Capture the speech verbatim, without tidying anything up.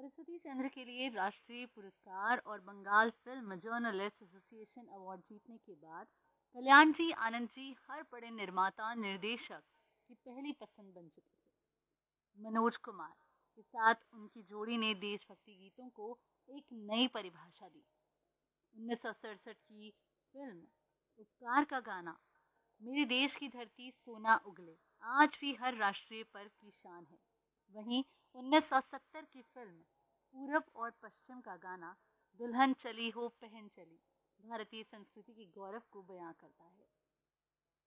सरस्वती चंद्र के लिए राष्ट्रीय पुरस्कार और Bengal film journalist association award जीतने के बाद कल्याण जी आनंद जी हर बड़े निर्माता निर्देशक की पहली पसंद बन चुके थे। मनोज कुमार के साथ उनकी जोड़ी ने देशभक्ति गीतों को एक नई परिभाषा दी। उन्नीस सौ सड़सठ की फिल्म उपकार का गाना मेरे देश की धरती सोना उगले आज भी हर राष्ट्रीय पर्व की शान है। वहीं उन्नीस सौ सत्तर की फिल्म पूरब और पश्चिम का गाना दुल्हन चली हो पहन चली भारतीय संस्कृति के गौरव को बयां करता है।